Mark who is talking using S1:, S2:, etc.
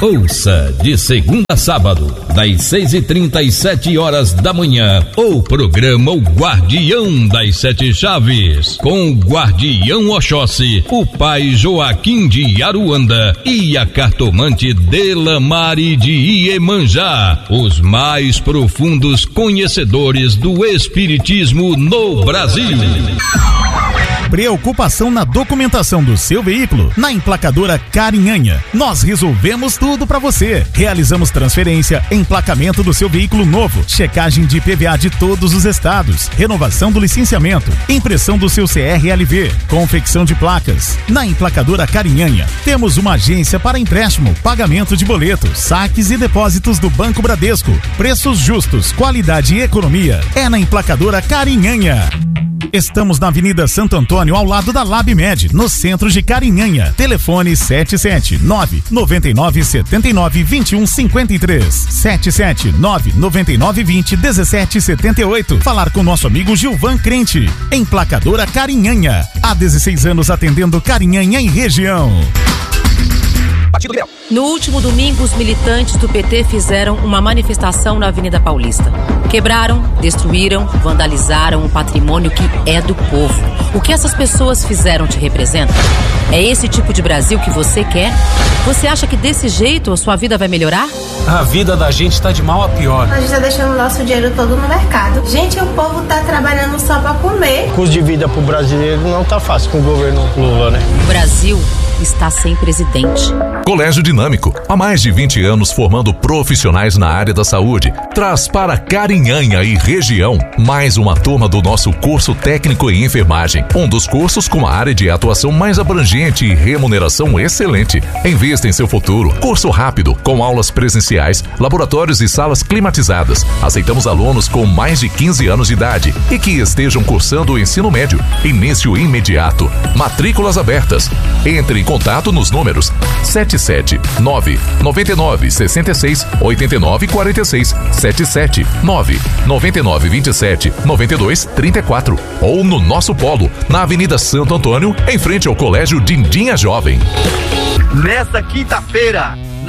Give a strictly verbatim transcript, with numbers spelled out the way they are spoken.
S1: Ouça de segunda a sábado, das seis e trinta às sete horas da manhã, o programa O Guardião das Sete Chaves, com o Guardião Oxóssi, o pai Joaquim de Aruanda e a cartomante Delamare de Iemanjá, os mais profundos conhecedores do espiritismo no Brasil.
S2: Preocupação na documentação do seu veículo? Na Emplacadora Carinhanha, nós resolvemos tudo para você. Realizamos transferência, emplacamento do seu veículo novo, checagem de I P V A de todos os estados, renovação do licenciamento, impressão do seu C R L V, confecção de placas. Na Emplacadora Carinhanha, temos uma agência para empréstimo, pagamento de boletos, saques e depósitos do Banco Bradesco. Preços justos, qualidade e economia. É na Emplacadora Carinhanha. Estamos na Avenida Santo Antônio, ao lado da LabMed, no centro de Carinhanha. Telefone sete sete nove nove nove sete nove dois um cinco três, sete sete nove nove nove dois zero um sete sete oito. Falar com nosso amigo Gilvan Crente. Emplacadora Carinhanha. Há dezesseis anos atendendo Carinhanha e região.
S3: No último domingo, os militantes do P T fizeram uma manifestação na Avenida Paulista. Quebraram, destruíram, vandalizaram o patrimônio que é do povo. O que essas pessoas fizeram te representa? É esse tipo de Brasil que você quer? Você acha que desse jeito a sua vida vai melhorar?
S4: A vida da gente está de mal a pior.
S5: A gente tá deixando o nosso dinheiro todo no mercado. Gente, o povo tá trabalhando só pra comer.
S6: O custo de vida pro brasileiro não tá fácil com o governo Lula, né?
S3: O Brasil está sem presidente.
S7: Colégio Dinâmico, há mais de vinte anos formando profissionais na área da saúde, traz para Carinhanha e região mais uma turma do nosso curso técnico em enfermagem, um dos cursos com a área de atuação mais abrangente e remuneração excelente. Invista em seu futuro. Curso rápido, com aulas presenciais, laboratórios e salas climatizadas. Aceitamos alunos com mais de quinze anos de idade e que estejam cursando o ensino médio. Início imediato. Matrículas abertas. Entre em contato nos números sete sete nove nove nove seis seis oito nove quatro seis, sete sete nove nove nove dois sete nove dois três quatro ou no nosso polo, na Avenida Santo Antônio, em frente ao Colégio Dindinha Jovem.
S8: Nesta quinta-feira,